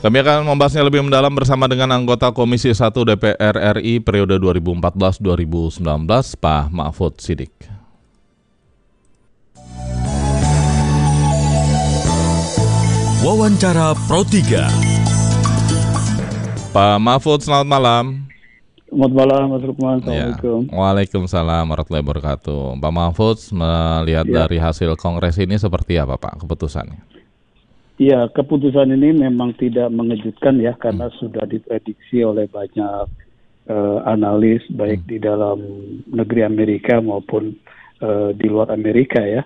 Kami akan membahasnya lebih mendalam bersama dengan anggota Komisi 1 DPR RI periode 2014-2019, Pak Mahfud Siddiq. Wawancara Pro 3. Pak Mahfud, selamat malam. Selamat malam, Mas Rukman. Assalamualaikum. Ya. Waalaikumsalam warahmatullahi wabarakatuh. Pak Mahfud, melihat dari hasil Kongres ini seperti apa, Pak, keputusannya? Ya, keputusan ini memang tidak mengejutkan ya, karena sudah diprediksi oleh banyak analis, baik di dalam negeri Amerika maupun di luar Amerika ya.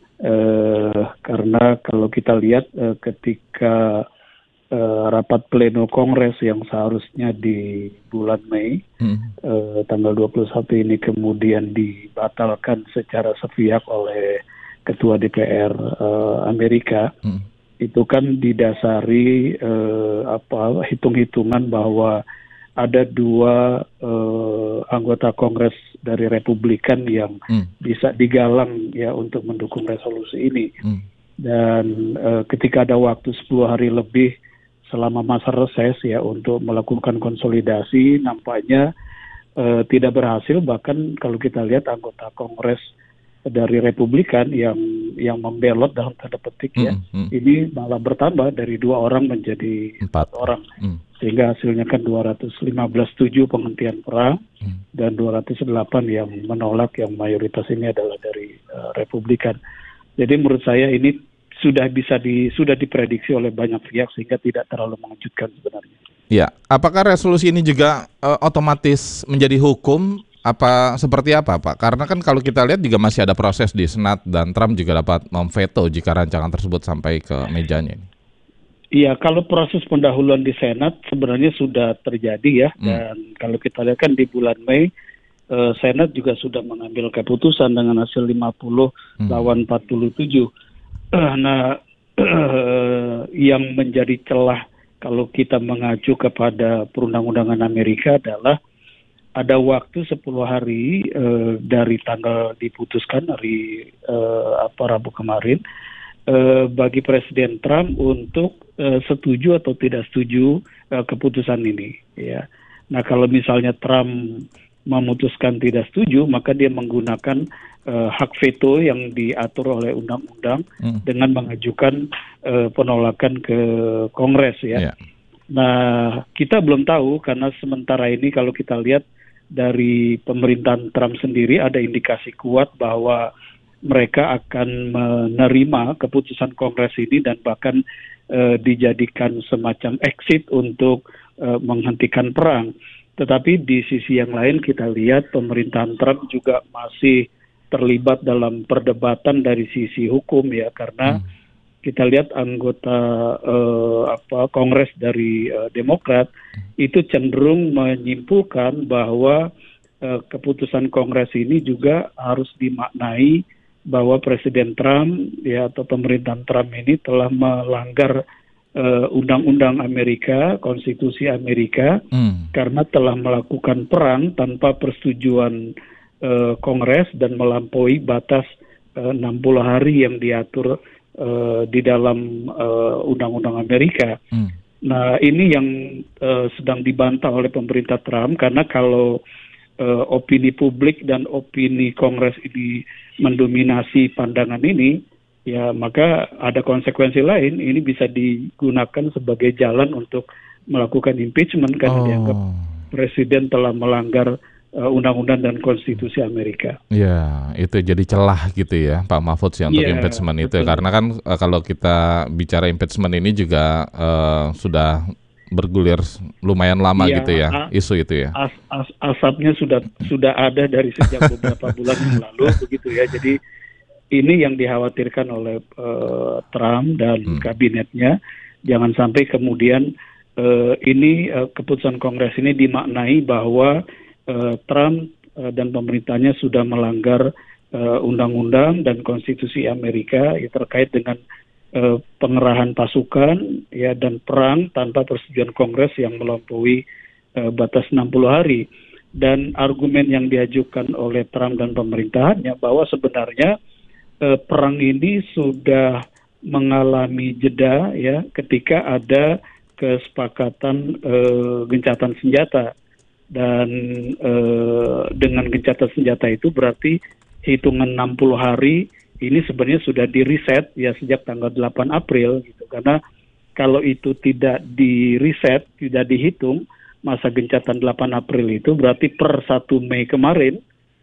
Karena kalau kita lihat ketika rapat pleno Kongres yang seharusnya di bulan Mei, tanggal 21 ini kemudian dibatalkan secara sepihak oleh Ketua DPR Amerika. Itu kan didasari hitung-hitungan bahwa ada dua anggota Kongres dari Republikan yang bisa digalang ya untuk mendukung resolusi ini. Dan ketika ada waktu 10 hari lebih selama masa reses ya untuk melakukan konsolidasi, nampaknya tidak berhasil. Bahkan kalau kita lihat anggota Kongres dari Republikan yang membelot dalam tanda petik ya, ini malah bertambah dari 2 orang menjadi 4 orang, sehingga hasilnya kan 215 setuju penghentian perang dan 208 yang menolak, yang mayoritas ini adalah dari Republikan. Jadi menurut saya ini sudah diprediksi oleh banyak pihak sehingga tidak terlalu mengejutkan sebenarnya. Ya, apakah resolusi ini juga otomatis menjadi hukum? Apa seperti apa, Pak? Karena kan kalau kita lihat juga masih ada proses di Senat dan Trump juga dapat memveto jika rancangan tersebut sampai ke mejanya ini. Iya, kalau proses pendahuluan di Senat sebenarnya sudah terjadi ya, dan kalau kita lihat kan di bulan Mei, Senat juga sudah mengambil keputusan dengan hasil 50 lawan 47. Nah, yang menjadi celah kalau kita mengacu kepada perundang-undangan Amerika adalah ada waktu 10 hari dari tanggal diputuskan hari Rabu kemarin bagi Presiden Trump untuk setuju atau tidak setuju keputusan ini. Ya. Nah, kalau misalnya Trump memutuskan tidak setuju, maka dia menggunakan hak veto yang diatur oleh undang-undang dengan mengajukan penolakan ke Kongres ya. Yeah. Nah, kita belum tahu karena sementara ini kalau kita lihat dari pemerintahan Trump sendiri ada indikasi kuat bahwa mereka akan menerima keputusan Kongres ini dan bahkan dijadikan semacam exit untuk menghentikan perang. Tetapi di sisi yang lain kita lihat pemerintahan Trump juga masih terlibat dalam perdebatan dari sisi hukum ya, karena kita lihat anggota Kongres dari Demokrat itu cenderung menyimpulkan bahwa keputusan Kongres ini juga harus dimaknai bahwa Presiden Trump ya atau pemerintahan Trump ini telah melanggar undang-undang Amerika, konstitusi Amerika, karena telah melakukan perang tanpa persetujuan Kongres dan melampaui batas 60 hari yang diatur di dalam undang-undang Amerika. Nah, ini yang sedang dibantah oleh pemerintah Trump, karena kalau opini publik dan opini Kongres ini mendominasi pandangan ini, ya maka ada konsekuensi lain. Ini bisa digunakan sebagai jalan untuk melakukan impeachment karena dianggap Presiden telah melanggar undang-undang dan konstitusi Amerika. Ya, itu jadi celah gitu ya, Pak Mahfud ya, untuk impeachment itu. Betul. Karena kan kalau kita bicara impeachment ini juga sudah bergulir lumayan lama gitu ya, isu itu ya. Asapnya sudah ada dari sejak beberapa bulan yang lalu begitu ya. Jadi ini yang dikhawatirkan oleh Trump dan kabinetnya, jangan sampai kemudian keputusan Kongres ini dimaknai bahwa Trump dan pemerintahnya sudah melanggar undang-undang dan konstitusi Amerika terkait dengan pengerahan pasukan ya dan perang tanpa persetujuan Kongres yang melampaui batas 60 hari. Dan argumen yang diajukan oleh Trump dan pemerintahannya bahwa sebenarnya perang ini sudah mengalami jeda ya ketika ada kesepakatan gencatan senjata. Dan dengan gencatan senjata itu berarti hitungan 60 hari ini sebenarnya sudah di-reset ya sejak tanggal 8 April gitu. Karena kalau itu tidak di-reset, tidak dihitung masa gencatan 8 April itu berarti per 1 Mei kemarin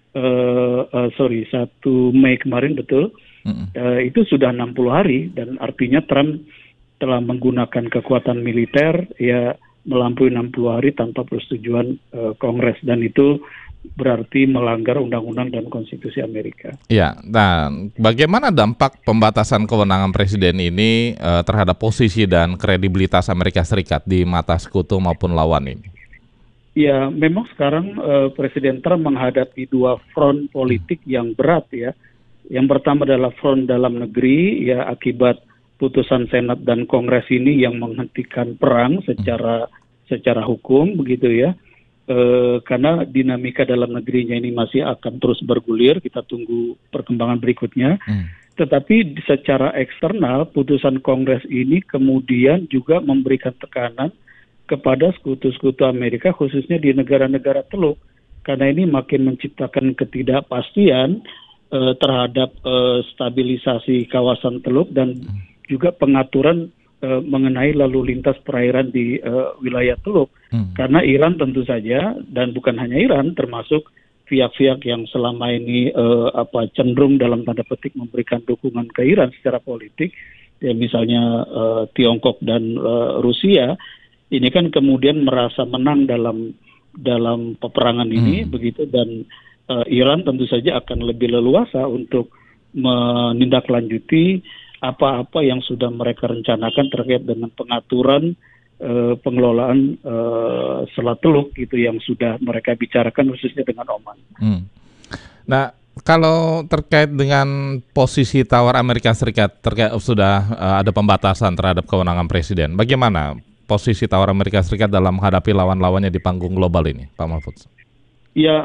1 Mei kemarin betul, itu sudah 60 hari dan artinya Trump telah menggunakan kekuatan militer ya melampaui 60 hari tanpa persetujuan Kongres dan itu berarti melanggar undang-undang dan konstitusi Amerika. Ya, dan bagaimana dampak pembatasan kewenangan presiden ini terhadap posisi dan kredibilitas Amerika Serikat di mata sekutu maupun lawan ini? Ya, memang sekarang Presiden Trump menghadapi dua front politik yang berat ya. Yang pertama adalah front dalam negeri ya akibat putusan Senat dan Kongres ini yang menghentikan perang secara hukum begitu ya. Karena dinamika dalam negerinya ini masih akan terus bergulir, kita tunggu perkembangan berikutnya. Tetapi secara eksternal putusan Kongres ini kemudian juga memberikan tekanan kepada sekutu-sekutu Amerika khususnya di negara-negara Teluk. Karena ini makin menciptakan ketidakpastian terhadap stabilisasi kawasan Teluk dan juga pengaturan mengenai lalu lintas perairan di wilayah Teluk. Karena Iran tentu saja, dan bukan hanya Iran, termasuk pihak-pihak yang selama ini cenderung dalam tanda petik memberikan dukungan ke Iran secara politik, ya misalnya Tiongkok dan Rusia, ini kan kemudian merasa menang dalam peperangan ini, begitu, dan Iran tentu saja akan lebih leluasa untuk menindaklanjuti apa-apa yang sudah mereka rencanakan terkait dengan pengaturan pengelolaan Selat Teluk gitu yang sudah mereka bicarakan khususnya dengan Oman. Nah, kalau terkait dengan posisi tawar Amerika Serikat terkait sudah ada pembatasan terhadap kewenangan presiden, bagaimana posisi tawar Amerika Serikat dalam menghadapi lawan-lawannya di panggung global ini, Pak Mahfud? Ya,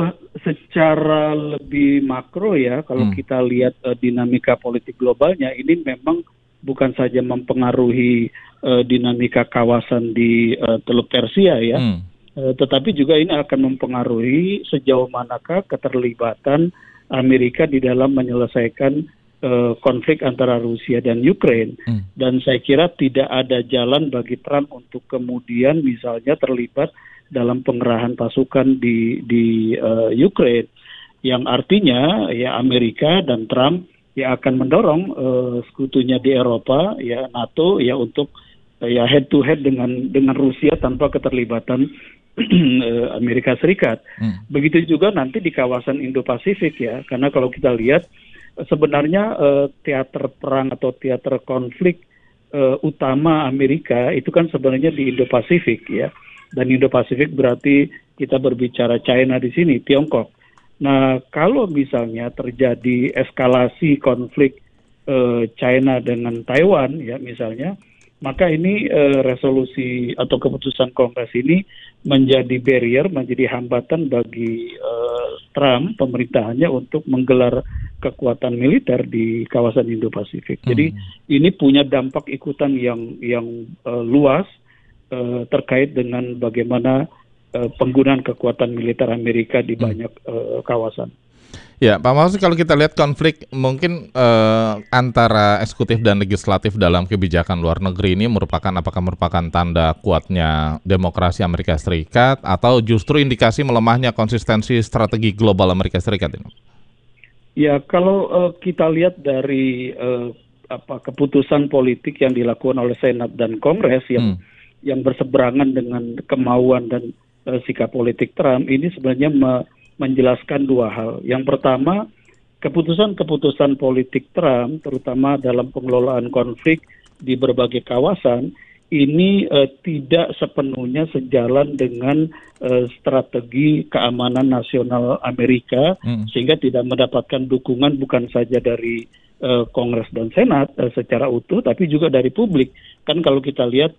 secara lebih makro ya, kalau kita lihat dinamika politik globalnya, ini memang bukan saja mempengaruhi dinamika kawasan di Teluk Persia ya, tetapi juga ini akan mempengaruhi sejauh manakah keterlibatan Amerika di dalam menyelesaikan konflik antara Rusia dan Ukraine. Dan saya kira tidak ada jalan bagi Trump untuk kemudian misalnya terlibat dalam pengerahan pasukan di Ukraine, yang artinya ya Amerika dan Trump ya akan mendorong sekutunya di Eropa ya NATO ya untuk ya head to head dengan Rusia tanpa keterlibatan Amerika Serikat. Begitu juga nanti di kawasan Indo-Pasifik ya, karena kalau kita lihat sebenarnya teater perang atau teater konflik utama Amerika itu kan sebenarnya di Indo-Pasifik ya. Dan Indo-Pasifik berarti kita berbicara China di sini, Tiongkok. Nah, kalau misalnya terjadi eskalasi konflik China dengan Taiwan ya misalnya, maka ini resolusi atau keputusan Kongres ini menjadi barrier, menjadi hambatan bagi Trump pemerintahannya untuk menggelar kekuatan militer di kawasan Indo-Pasifik. Jadi ini punya dampak ikutan yang luas terkait dengan bagaimana penggunaan kekuatan militer Amerika di banyak kawasan. Ya, Pak Mahfud, kalau kita lihat konflik mungkin antara eksekutif dan legislatif dalam kebijakan luar negeri ini apakah merupakan tanda kuatnya demokrasi Amerika Serikat atau justru indikasi melemahnya konsistensi strategi global Amerika Serikat ini? Ya, kalau kita lihat dari keputusan politik yang dilakukan oleh Senat dan Kongres yang berseberangan dengan kemauan dan sikap politik Trump, ini sebenarnya menjelaskan dua hal. Yang pertama, keputusan-keputusan politik Trump, terutama dalam pengelolaan konflik di berbagai kawasan, ini tidak sepenuhnya sejalan dengan strategi keamanan nasional Amerika, sehingga tidak mendapatkan dukungan bukan saja dari Kongres dan Senat secara utuh, tapi juga dari publik. Kan kalau kita lihat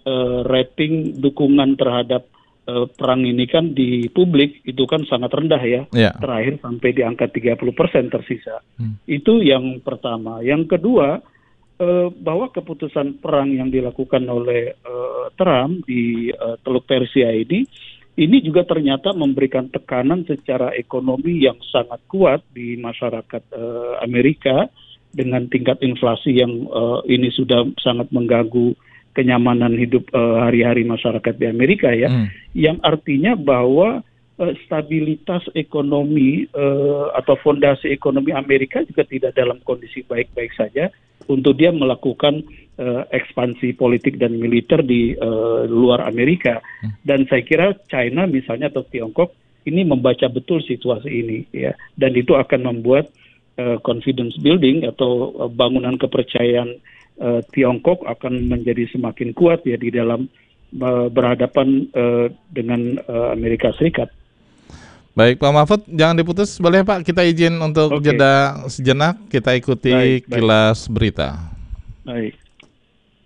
rating dukungan terhadap perang ini kan di publik itu kan sangat rendah ya. Terakhir sampai di angka 30% tersisa. Itu yang pertama. Yang kedua, bahwa keputusan perang yang dilakukan oleh Trump di Teluk Persia ini juga ternyata memberikan tekanan secara ekonomi yang sangat kuat di masyarakat Amerika dengan tingkat inflasi yang ini sudah sangat mengganggu kenyamanan hidup hari-hari masyarakat di Amerika ya, yang artinya bahwa stabilitas ekonomi atau fondasi ekonomi Amerika juga tidak dalam kondisi baik-baik saja untuk dia melakukan ekspansi politik dan militer di luar Amerika. Dan saya kira China misalnya atau Tiongkok ini membaca betul situasi ini ya, dan itu akan membuat confidence building atau bangunan kepercayaan Tiongkok akan menjadi semakin kuat ya di dalam berhadapan dengan Amerika Serikat. Baik Pak Mahfud, jangan diputus, boleh Pak kita izin untuk jeda sejenak, kita ikuti kilas berita. Baik.